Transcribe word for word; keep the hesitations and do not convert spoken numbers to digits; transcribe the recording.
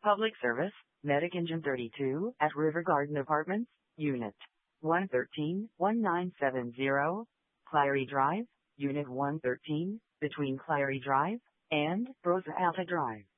Public Service, Medic Engine thirty-two at River Garden Apartments, Unit one thirteen, nineteen seventy, Clary Drive, Unit one thirteen, between Clary Drive and Rosa Alta Drive.